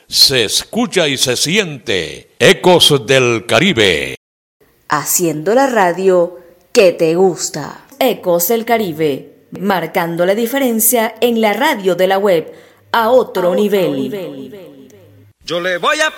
Se escucha y se siente Ecos del Caribe. Haciendo la radio que te gusta. Ecos del Caribe, marcando la diferencia en la radio de la web a otro nivel. Yo le voy a